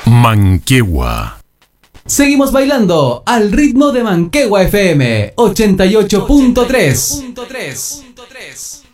Manquehua. Seguimos bailando al ritmo de Manquehua FM 88.3.